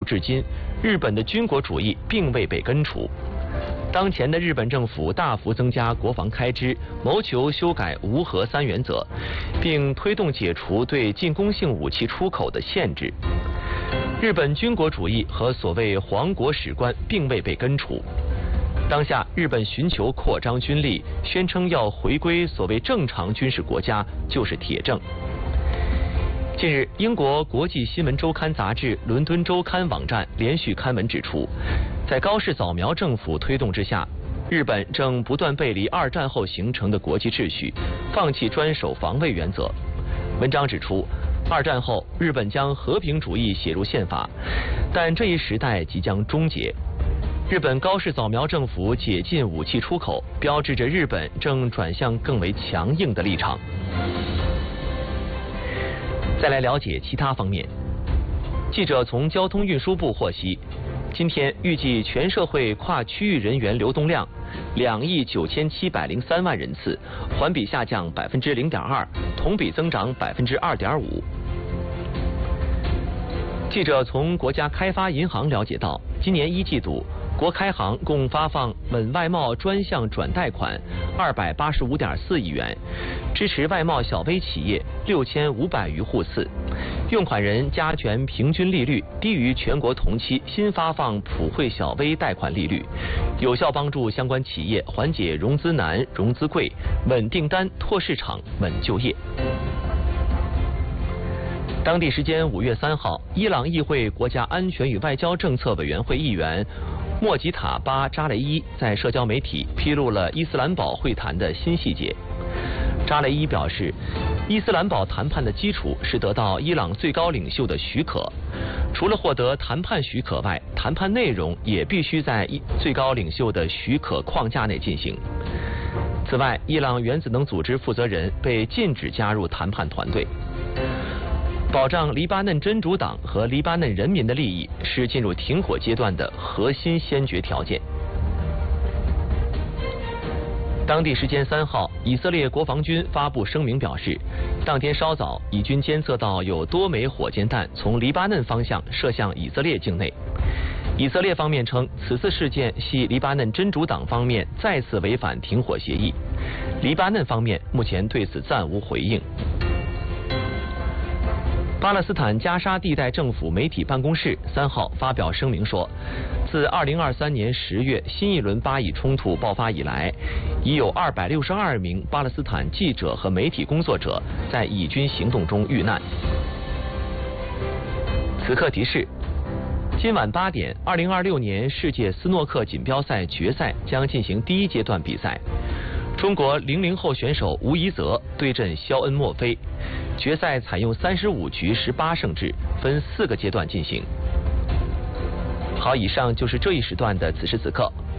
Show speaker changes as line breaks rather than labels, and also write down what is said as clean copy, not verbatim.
至今，日本的军国主义并未被根除。当前的日本政府大幅增加国防开支，谋求修改无核三原则，并推动解除对进攻性武器出口的限制。日本军国主义和所谓皇国史观并未被根除。当下，日本寻求扩张军力，宣称要回归所谓正常军事国家，就是铁证。近日，英国国际新闻周刊杂志《伦敦周刊》网站连续刊文指出，在高市早苗政府推动之下，日本正不断背离二战后形成的国际秩序，放弃专守防卫原则。文章指出，二战后日本将和平主义写入宪法，但这一时代即将终结。日本高市早苗政府解禁武器出口，标志着日本正转向更为强硬的立场。再来了解其他方面。记者从交通运输部获悉，今天预计全社会跨区域人员流动量2亿9703万人次，环比下降0.2%，同比增长2.5%。记者从国家开发银行了解到，今年1季度，国开行共发放稳外贸专项转贷款285.4亿元，支持外贸小微企业6500余户次，用款人加权平均利率低于全国同期新发放普惠小微贷款利率，有效帮助相关企业缓解融资难、融资贵，稳订单、拓市场、稳就业。当地时间5月3号，伊朗议会国家安全与外交政策委员会议员莫吉塔巴扎雷伊在社交媒体披露了伊斯兰堡会谈的新细节。扎雷伊表示，伊斯兰堡谈判的基础是得到伊朗最高领袖的许可，除了获得谈判许可外，谈判内容也必须在最高领袖的许可框架内进行。此外，伊朗原子能组织负责人被禁止加入谈判团队。保障黎巴嫩真主党和黎巴嫩人民的利益是进入停火阶段的核心先决条件。当地时间3号，以色列国防军发布声明表示，当天稍早，以军监测到有多枚火箭弹从黎巴嫩方向射向以色列境内。以色列方面称，此次事件系黎巴嫩真主党方面再次违反停火协议。黎巴嫩方面目前对此暂无回应。巴勒斯坦加沙地带政府媒体办公室3号发表声明说，自2023年10月新一轮巴以冲突爆发以来，已有262名巴勒斯坦记者和媒体工作者在以军行动中遇难。此刻提示，今晚8点，2026年世界斯诺克锦标赛决赛将进行第1阶段比赛。中国00后选手吴怡泽对阵肖恩·墨菲，决赛采用35局18胜制，分4个阶段进行。好，以上就是这一时段的此时此刻。